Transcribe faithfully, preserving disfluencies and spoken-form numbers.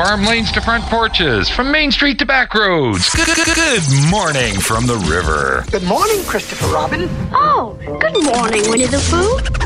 farm lanes to front porches, from Main Street to back roads. Good, good, good morning from the river. Good morning, Christopher Robin. Oh, good morning, Winnie the Pooh.